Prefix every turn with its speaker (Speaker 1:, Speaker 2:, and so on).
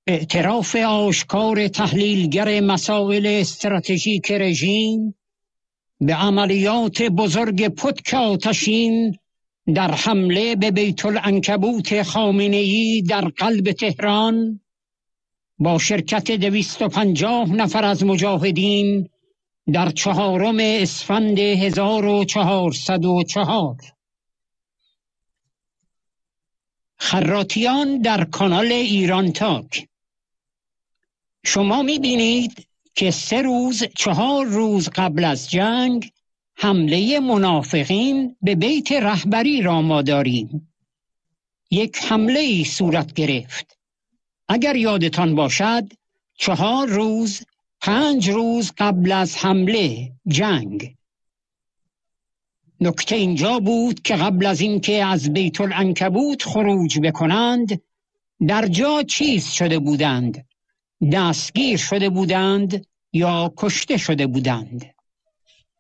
Speaker 1: اعتراف آشکار تحلیلگر مسائل استراتژیک رژیم به عملیات بزرگ پتک آتشین در حمله به بیت العنکبوت خامنه‌ای در قلب تهران با شرکت 250 نفر از مجاهدین در 4 اسفند 1404. خراطیان در کانال ایران تاک. شما می‌بینید که 4 روز قبل از جنگ حمله منافقین به بیت رهبری را ما داریم. یک حمله ای صورت گرفت. اگر یادتان باشد 4 روز 5 روز قبل از حمله جنگ. نکته اینجا بود که قبل از اینکه از بیت العنکبوت خروج بکنند در جا چیز شده بودند، دستگیر شده بودند یا کشته شده بودند.